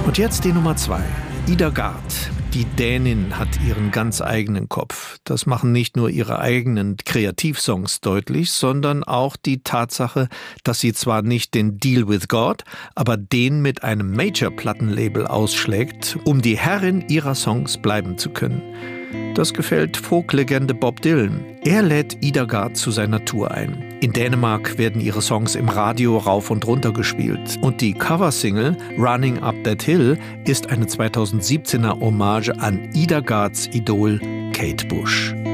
Und jetzt die Nummer 2. Ida Gard. Die Dänin hat ihren ganz eigenen Kopf. Das machen nicht nur ihre eigenen Kreativsongs deutlich, sondern auch die Tatsache, dass sie zwar nicht den Deal with God, aber den mit einem Major-Plattenlabel ausschlägt, um die Herrin ihrer Songs bleiben zu können. Das gefällt Folklegende Bob Dylan. Er lädt Ida Gard zu seiner Tour ein. In Dänemark werden ihre Songs im Radio rauf und runter gespielt. Und die Coversingle Running Up That Hill ist eine 2017er Hommage an Ida Gards Idol Kate Bush.